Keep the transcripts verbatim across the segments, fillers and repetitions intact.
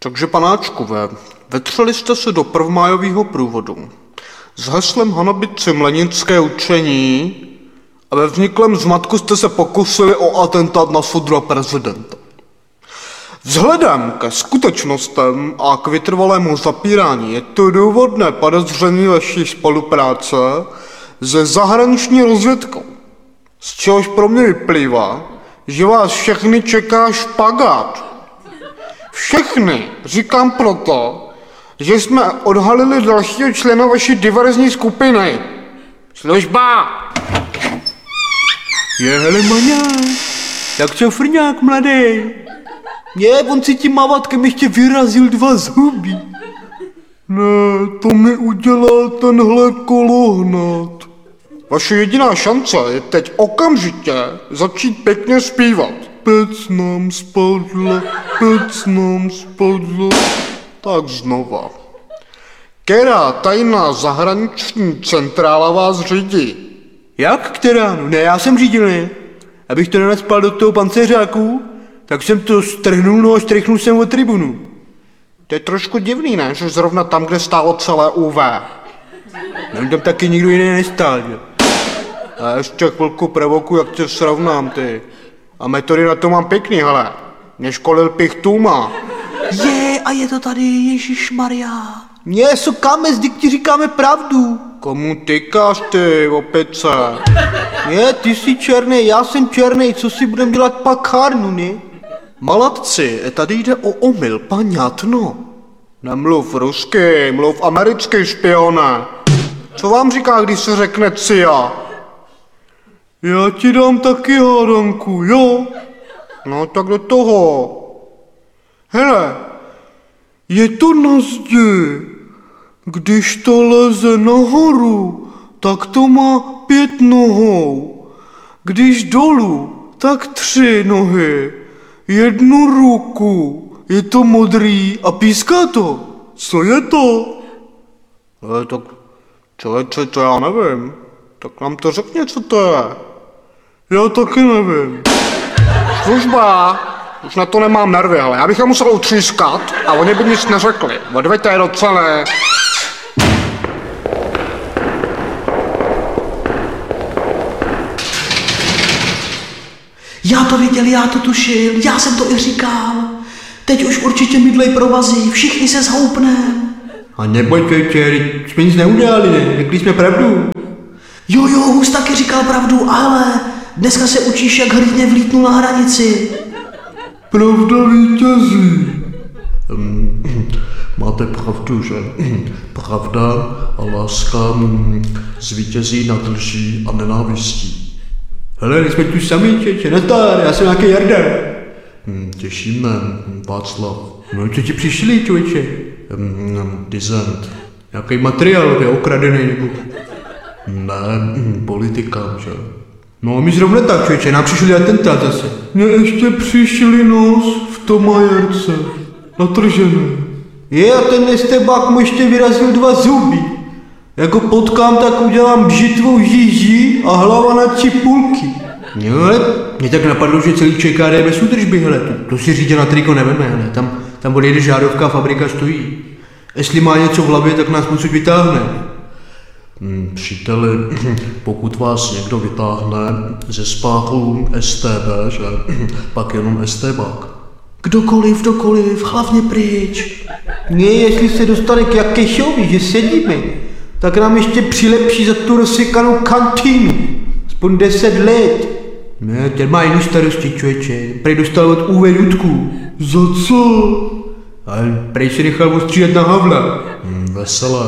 Takže panáčkové, vetřeli jste se do prvmájového průvodu s heslem hanobit mlenické učení a ve vzniklém zmatku jste se pokusili o atentát na soudruha prezidenta. Vzhledem ke skutečnostem a k vytrvalému zapírání je to důvodné podezření vaší spolupráce se zahraniční rozvědkou, z čehož pro mě vyplývá, že vás všechny čeká špagát. Všechny říkám proto, že jsme odhalili dalšího člena vaší diverzní skupiny. Služba! Je, hele, Maňák, tak co frňák, mladý? Je, on si tím mavatkem ještě vyrazil dva zuby. Ne, to mi udělal tenhle kolohnat. Vaše jediná šance je teď okamžitě začít pěkně zpívat. Pec nám spadla, pec nám spadla. Tak znova. Která tajná zahraniční centrála vás řídí? Jak která? No ne, já jsem řídil, ne? Abych to nenacpal do toho pancéřáku, tak jsem to strhnul, no a štrichnul jsem o tribunu. To je trošku divný, ne? Že zrovna tam, kde stálo celé U V. No tam taky nikdo jiný nestál, že? A ještě chvilku provoku, jak tě srovnám, ty. A metody na to mám pěkný, hele. Mě školil Pichtůma. Je, a je to tady, Ježišmarja. Mně, sokáme, zdyk ti říkáme pravdu. Komu tykáš ty, opice? Je, ty jsi černý, já jsem černý, co si budem dělat pakárnu, ne? Malatci, tady jde o omyl, paňatno. Nemluv rusky, mluv americký, špione. Co vám říká, když se řekne C I A? Já ti dám taky hádanku, jo? No tak do toho. Hele, je to na zdi. Když to leze nahoru, tak to má pět nohou. Když dolů, tak tři nohy. Jednu ruku. Je to modrý a píská to. Co je to? Ale tak, člověče, to já nevím. Tak nám to řekni, co to je. Já taky nevím. Služba. Už na to nemám nervy, ale já bych je musel utřískat a oni by nic neřekli. Odveďte je do celé. Já to věděl, já to tušil, já jsem to i říkal. Teď už určitě mydlej provazy, všichni se zhoupnem. A nebojte, jsme nic neudělali, ne? Řekli jsme pravdu. Jo, jo, Hus taky říkal pravdu, ale dneska se učíš, jak hrdně vlítnul na hranici. Pravda vítězí. Um, máte pravdu, že? Pravda a láska zvítězí nad lží a nenávistí. Hele, jsme tu sami, čeče, nezdár, já jsem nějaký Jarda. Hmm, těšíme, Václav. No, co ti přišli, člověče? Um, dizent. Nějaký materiál, je okradený, nebo? Ne, politika, že? No, my zrovna tak, člověče, nám přišli atentát zase. Mně ještě přišli nos v tom majerce, natržený. Je, a ten estebák mu ještě vyrazil dva zuby. Jak ho potkám, tak udělám bžitvou žíží a hlava na tři půlky. Jo, ale mě tak napadlo, že celý ČKD je bez údržby, hele, to, to si řídě na triko neveme, hele, tam, tam odejde žárovka a fabrika stojí. Jestli má něco v hlavě, tak nás odsud vytáhne. Hmm, příteli, pokud vás někdo vytáhne ze spáchu S T B, že, pak jenom estébák. Kdokoliv, kdokoliv, hlavně pryč. Ne, jestli se dostane k Jakešovi, že sedíme, tak nám ještě přilepší za tu rozsekanou kantýnu. Aspoň deset let. Ne, ten má jiný starosti, člověče. Prej dostal od U V Dudku. Za co? Ale prej se nechal ostříhat na Havla. Hmm, veselé.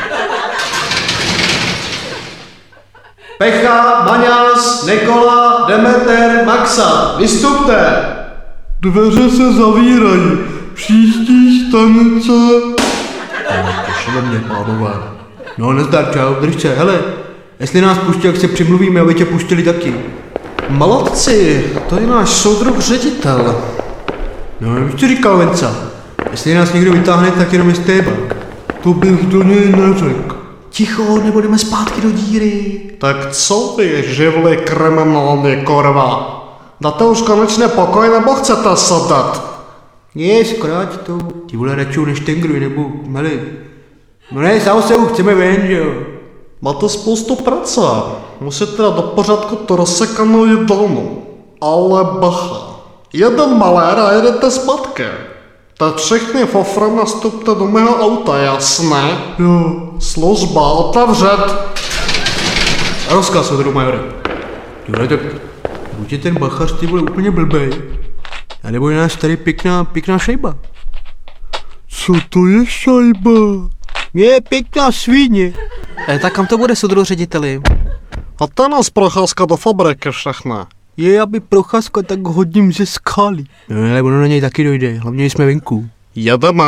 Pecha, Maňas, Nikola, Demeter, Maxa, vystupte! Dveře se zavírají. Příští stanice. No, těšilo mě, pánové. No, nezdar, čau, drž se, hele. Jestli nás pustí, jak se přimluvíme, aby tě pustili taky. Malatci, to je náš soudruh ředitel. No, víš, co říkal Venca? Jestli nás někdo vytáhne, tak jenom je stébák. To bych do něj neřekl. Ticho, nebudeme zpátky do díry. Tak co vy, živli kriminální korva? Dáte už konečně pokoj, nebo chcete sedat? Je, zkráť to. Ty vole radši než tengruj, nebo, hele. No ne, sám se chceme ven, že jo. Máte spoustu práce. Musíte dát do pořádku to rozsekanou jídelnu. Ale bacha. Jeden malér a jedete zpátky. Tak všechny fofry nastupte do mého auta, jasné? Jo. Služba otevřet. Rozkaz od majore. Jo, tak buď je ten bachař ty vole úplně blbej. A nebo je nás tady pěkná, pěkná šajba. Co to je šajba? Je pěkná svině. E, tak kam to bude, soudru řediteli? A to je nás procházka do fabriky všechna. Je, aby procházka, tak hodím ze skaly. No ale ono na něj taky dojde, hlavně jsme venku. Jedeme.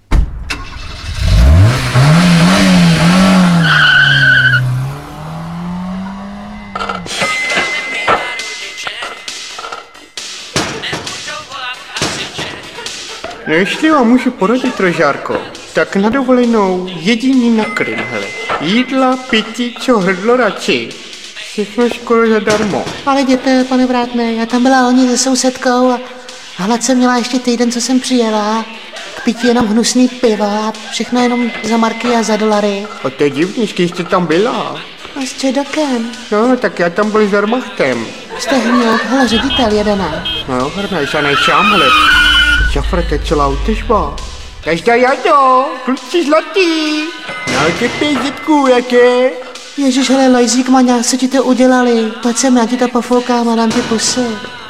No jestli vám můžu poradit, Rožárko, tak na dovolenou jediný na Krym, hele. Jídla, pití, co hrdlo radši. Všechno skoro zadarmo. Ale jděte, pane Vrátné, já tam byla loni se sousedkou a hlad jsem měla ještě týden, co jsem přijela. K pití jenom hnusný piva, všechno jenom za marky a za dolary. A to je divný, že jste tam byla. A s čedokem. No, tak já tam byl s Wehrmachtem. Jste hněd, hele, ředitel jedené. No, hrnej se nejsám, hele. Šafra, to je celá útežba. Každá jado, kluci zlatý. No, ty pězitku, jaké? Ježíš, hele, Lojzík, Maňa, co ti to udělali? Pojď sem, já ti to pofoukám a dám ti pusy.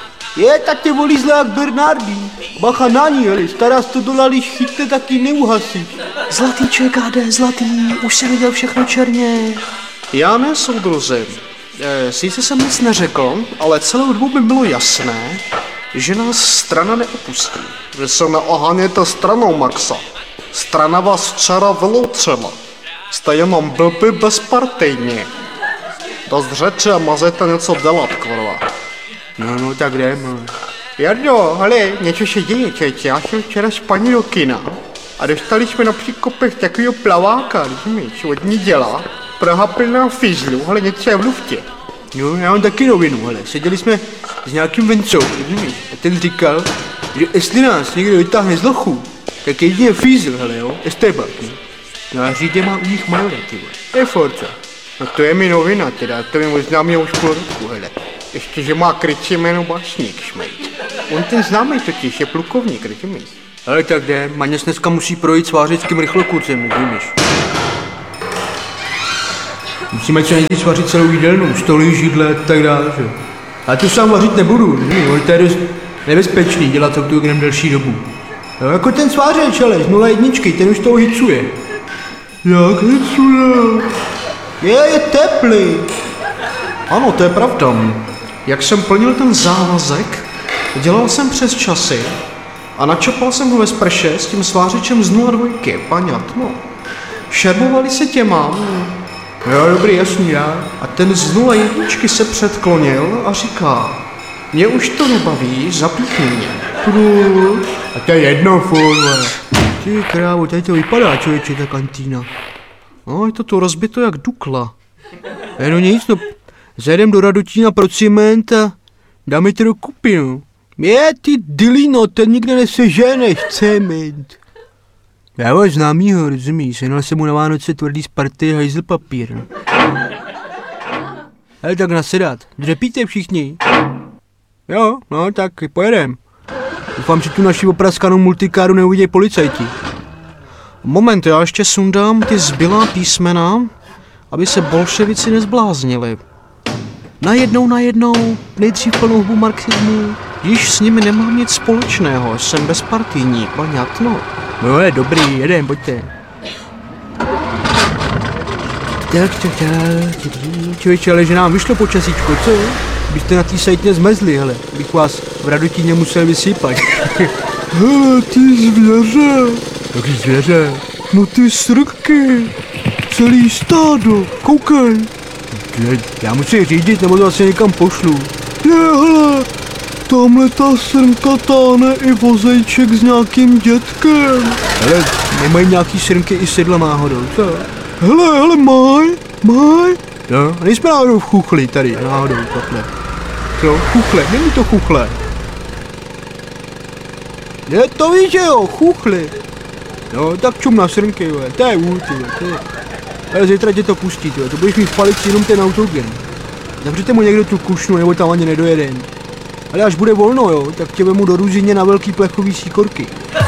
Je, tak tě volí zle jak Bernardí. Bacha na ní, hele, stará sto dolarů, když chytne, taky neuhasíš. Zlatý čekáde, zlatý, už jsem viděl všechno černě. Já ne, soudruzi. E, sice jsem nic neřekl, ale celou dobu by bylo jasné, že nás strana neopustí. Vy se neohánějte stranou, Maxa. Strana vás včera vyloučila. Jste jenom blbý bezpartejní. Dost řeči a mazejte něco dělat, kurva. No, no, tak jdeme. Jardo, hele, něco se děje, čeče. Já jsem včera s paní do kina a dostali jsme na příkopech takového plaváka, rozumíš, od ní dělá. Praha plná fízlu, ale něco je v luftě. No, já mám taky novinu, hele. Seděli jsme s nějakým vencou, rozumíš? A ten říkal, že jestli nás někdo vytáhne z lochu, tak jedině fízl, hele, jo, Esteban. No, no a řídě má u nich majora, ty vole. To je Forza. No to je mi novina teda, to mi možná mě už půl roku, hele. Ještě, že má krycí jméno Básník, šmejt. On ten známý totiž je plukovník, rozumíš? Ale tak jde, Maňas dneska musí projít svářickým rychlokurzem, rozumíš? Musíme co nejdřív vařit celou jídelnu, stoly, židle a tak dále, že jo. Ale to sám vařit nebudu, rozumíš? To je dost nebezpečný dělat to tu delší dobu. Jo, jako ten svářeč, ale z nula jedničky, ten už toho hicuje. Jak hicuje? Je, je teplý. Ano, to je pravda. Jak jsem plnil ten závazek, dělal jsem přes časy a načapal jsem ho ve sprše s tím svářičem z nula dvojky, paňatno. Šermovali se těma. Jo, dobrý, jasný, já. A ten z nula jedničky se předklonil a říká, mě už to nebaví, zapíchni mě. Proč? A to je jedno, furt, ty krávo, tady to vypadá, člověče, ta kantýna. No, je to tu rozbito jak Dukla. E, no nic, no, zajdem do Radotína pro ciment a dáme to do kupy, no. Je, ty dilino, ten nikde neseženeš, cement. Já ho známýho, rozumíš, jenal jsem mu na Vánoce tvrdý z party hajzl papír, no. Hele, tak nasedat, dřepíte všichni. Jo, no, tak pojedem. Doufám, že tu naši opraskanou multikáru neuvidějí policajti. Moment, já ještě sundám ty zbylá písmena, aby se bolševici nezbláznili. Najednou, najednou, nejdřív plnou hubu marxismu, již s nimi nemám nic společného, jsem bezpartijní, paňatno. No je dobrý, jedem, pojďte. Tak, tak, tak, člověče, ale že nám vyšlo počasíčko, co? Byste na tý sajtně zmezli, hele, bych vás v Radotíně musel vysypat. Hele, ty zvěře. Jaký zvěře? No ty srky, celý stádo, koukej. Je, já musím řídit, nebo to asi někam pošlu. Je, hele, tamhle ta srnka táhne i vozejček s nějakým dětkem. Hele, nemají nějaký srnky i sedla náhodou, co? Hele, hele, maj, maj. Jo, nejsme náhodou v chuchli tady, náhodou, takhle. Co, chuchle, není to chuchle. Je to víš, že jo, chuchli. No, tak čum na srnky, vole, to je vůl, ty vole, to je. Ale zítra tě to pustí, ty vole, to budeš mít v palici jenom ten autogen. Zavřete mu někdo tu kušnu, nebo tam ani nedojede. Ale až bude volno, jo, tak tě vemu do Ruzině na velký plechový síkorky.